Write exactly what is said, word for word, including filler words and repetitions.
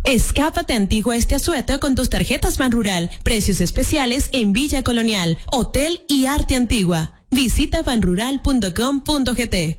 Escápate a Antigua este Asueto con tus tarjetas Banrural. Precios especiales en Villa Colonial, Hotel y Arte Antigua. Visita banrural punto com punto gt.